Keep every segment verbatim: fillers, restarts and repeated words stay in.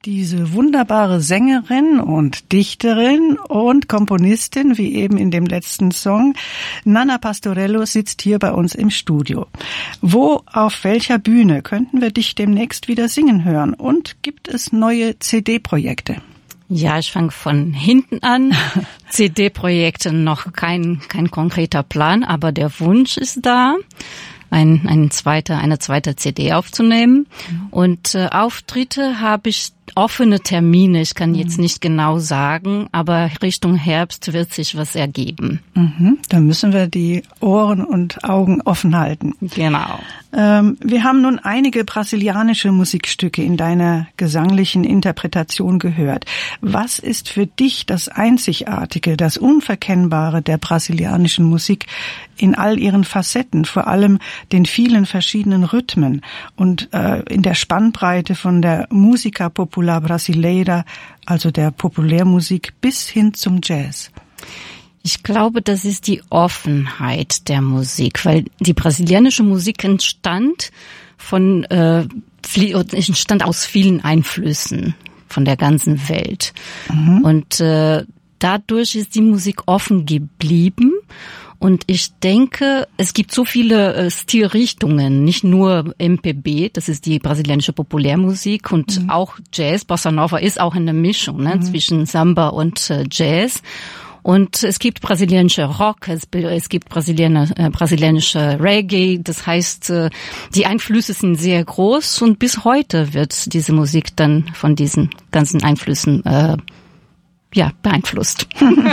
Diese wunderbare Sängerin und Dichterin und Komponistin, wie eben in dem letzten Song, Nanna Pastorello, sitzt hier bei uns im Studio. Wo, auf welcher Bühne könnten wir dich demnächst wieder singen hören? Und gibt es neue C D-Projekte? Ja, ich fange von hinten an. C D-Projekte noch kein, kein konkreter Plan, aber der Wunsch ist da, ein, ein zweiter, eine zweite C D aufzunehmen. Mhm. Und äh, Auftritte habe ich offene Termine. Ich kann jetzt nicht genau sagen, aber Richtung Herbst wird sich was ergeben. Mhm. Dann müssen wir die Ohren und Augen offen halten. Genau. Ähm, wir haben nun einige brasilianische Musikstücke in deiner gesanglichen Interpretation gehört. Was ist für dich das Einzigartige, das Unverkennbare der brasilianischen Musik in all ihren Facetten, vor allem den vielen verschiedenen Rhythmen und äh, in der Spannbreite von der Música Popular Brasileira, also der Populärmusik, bis hin zum Jazz? Ich glaube, das ist die Offenheit der Musik, weil die brasilianische Musik entstand von äh, entstand aus vielen Einflüssen von der ganzen Welt. Mhm. Und äh, dadurch ist die Musik offen geblieben. Und ich denke, es gibt so viele äh, Stilrichtungen, nicht nur M P B, das ist die brasilianische Populärmusik, und mhm. auch Jazz. Bossa Nova ist auch eine Mischung, ne, mhm. zwischen Samba und äh, Jazz. Und es gibt brasilianische Rock, es, es gibt brasilianische, äh, brasilianische Reggae. Das heißt, äh, die Einflüsse sind sehr groß, und bis heute wird diese Musik dann von diesen ganzen Einflüssen äh, ja, beeinflusst.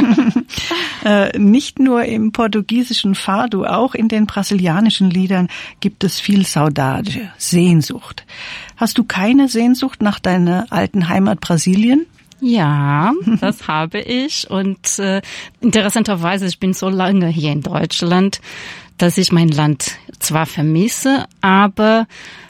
äh, nicht nur im portugiesischen Fado, auch in den brasilianischen Liedern gibt es viel Saudade, Sehnsucht. Hast du keine Sehnsucht nach deiner alten Heimat Brasilien? Ja, das habe ich. Und äh, interessanterweise, ich bin so lange hier in Deutschland, dass ich mein Land zwar vermisse, aber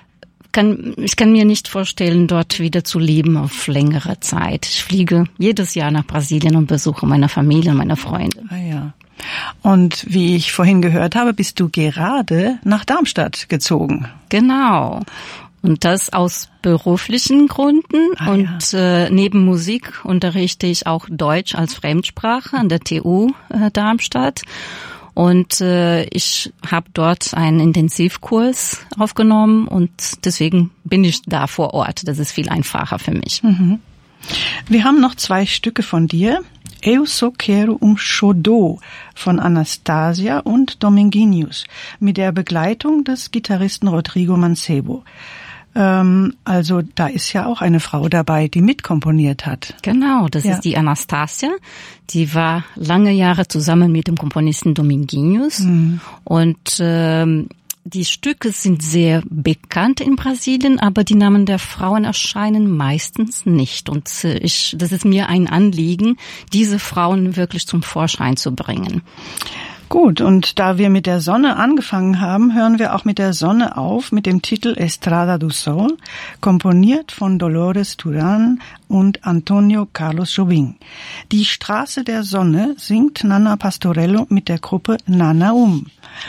Kann, ich kann mir nicht vorstellen, dort wieder zu leben auf längere Zeit. Ich fliege jedes Jahr nach Brasilien und besuche meine Familie und meine Freunde. Ah ja. Und wie ich vorhin gehört habe, bist du gerade nach Darmstadt gezogen. Genau. Und das aus beruflichen Gründen. Ah, und ja. äh, neben Musik unterrichte ich auch Deutsch als Fremdsprache an der T U äh, Darmstadt. Und äh, ich habe dort einen Intensivkurs aufgenommen, und deswegen bin ich da vor Ort. Das ist viel einfacher für mich. Mhm. Wir haben noch zwei Stücke von dir. Eu só quero um xodó von Anastasia und Dominguinhos mit der Begleitung des Gitarristen Rodrigo Mancebo. Ähm, also da ist ja auch eine Frau dabei, die mitkomponiert hat. Genau, das ja. ist die Anastasia. Die war lange Jahre zusammen mit dem Komponisten Dominguinhos. Mhm. Und ähm, die Stücke sind sehr bekannt in Brasilien, aber die Namen der Frauen erscheinen meistens nicht. Und äh, ich, das ist mir ein Anliegen, diese Frauen wirklich zum Vorschein zu bringen. Gut, und da wir mit der Sonne angefangen haben, hören wir auch mit der Sonne auf, mit dem Titel Estrada do Sol, komponiert von Dolores Duran und Antonio Carlos Jobim. Die Straße der Sonne singt Nanna Pastorello mit der Gruppe Nanaum.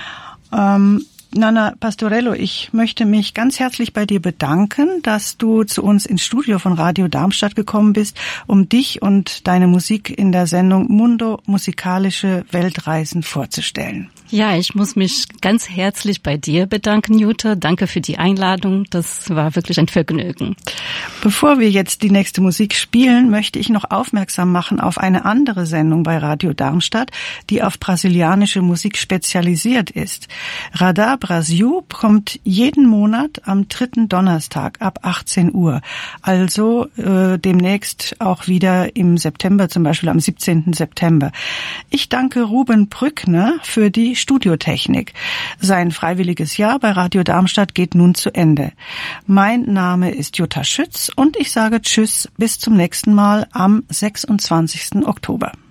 Ähm, Nanna Pastorello, ich möchte mich ganz herzlich bei dir bedanken, dass du zu uns ins Studio von Radio Darmstadt gekommen bist, um dich und deine Musik in der Sendung Mundo Musikalische Weltreisen vorzustellen. Ja, ich muss mich ganz herzlich bei dir bedanken, Jutta. Danke für die Einladung. Das war wirklich ein Vergnügen. Bevor wir jetzt die nächste Musik spielen, möchte ich noch aufmerksam machen auf eine andere Sendung bei Radio Darmstadt, die auf brasilianische Musik spezialisiert ist. Radar Brasil kommt jeden Monat am dritten Donnerstag ab achtzehn Uhr. Also äh, demnächst auch wieder im September, zum Beispiel am siebzehnten September. Ich danke Ruben Brückner für die Studiotechnik. Sein freiwilliges Jahr bei Radio Darmstadt geht nun zu Ende. Mein Name ist Jutta Schütz und ich sage Tschüss, bis zum nächsten Mal am sechsundzwanzigsten Oktober.